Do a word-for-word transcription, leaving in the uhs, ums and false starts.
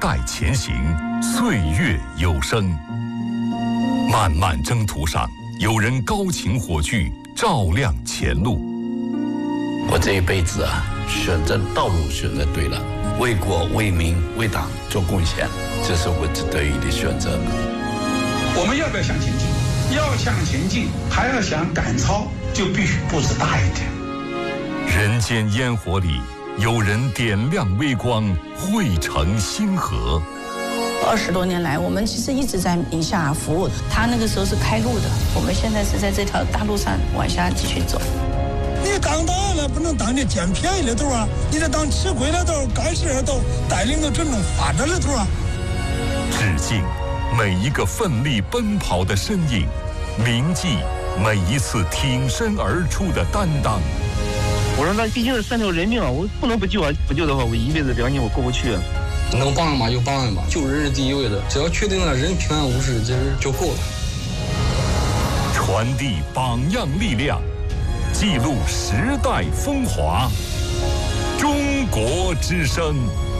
代前行，岁月有声。漫漫征途上，有人高擎火炬，照亮前路。 我这一辈子啊，选择道路选择对了，为国为民为党做贡献，这是我值得意的选择。 我们要不要向前进？要向前进，还要想赶超，就必须步子大一点。 人间烟火里，有人点亮微光，汇成星河。 二十多年来，我们其实一直在宁夏服务。他那个时候是开路的，我们现在是在这条大路上往下继续走。 你当导演了，不能当你捡便宜的头啊！你得当吃亏的头、干事的头，带领着真正发展的头啊！ 致敬每一个奋力奔跑的身影，铭记每一次挺身而出的担当。 我说那毕竟是三条人命啊，我不能不救啊！不救的话，我一辈子良心我过不去啊。 能帮嘛就帮嘛，救人是第一位的，只要确定了人平安无事，其实就够了。 传递榜样力量，记录时代风华。中国之声。